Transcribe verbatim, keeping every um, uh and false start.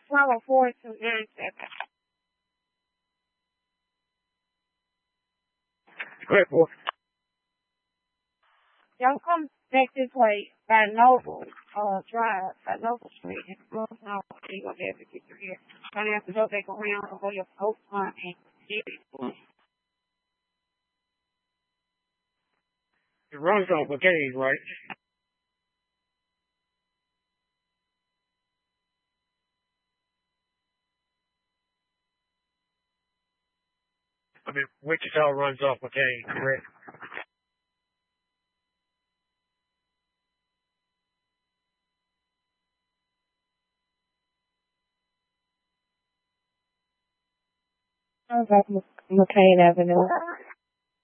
Follow four two nine seven. Great boy. Y'all come back this way by Noble uh, Drive, by Noble Street. And close now, you're going to be able to get through here. You're going to have to go back around and go your post line and get it. It runs off a gauge, right? I mean, Wichita runs off a gauge, correct? Sounds like McCain Avenue.